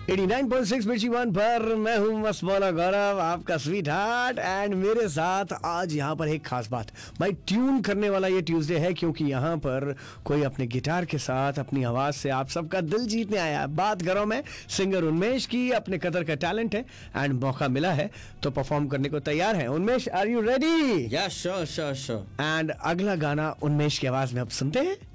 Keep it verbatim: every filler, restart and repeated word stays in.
नवासी point six मिर्ची one पर मैं हूँ मस्मौला गौरव, आपका स्वीट हार्ट। एंड मेरे साथ आज यहाँ पर एक खास बात, भाई ट्यून करने वाला ये ट्यूसडे है, क्योंकि यहाँ पर कोई अपने गिटार के साथ अपनी आवाज से आप सबका दिल जीतने आया है। बात करो मैं सिंगर उन्मेश की, अपने कदर का टैलेंट है एंड मौका मिला है तो परफॉर्म करने को तैयार है। Unmesh, are you ready? या श्योर श्योर श्योर। एंड अगला गाना उन्मेश की आवाज में अब सुनते हैं।